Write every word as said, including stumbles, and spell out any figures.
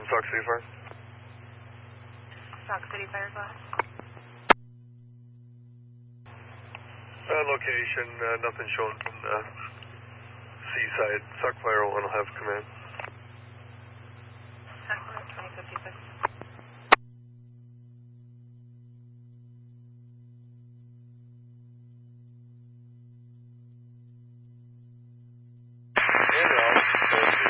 Sauk City Fire. Sauk City Fire, go ahead. Uh, location, uh, nothing shown from the seaside. Sauk Fire one will have command. twenty fifty-six.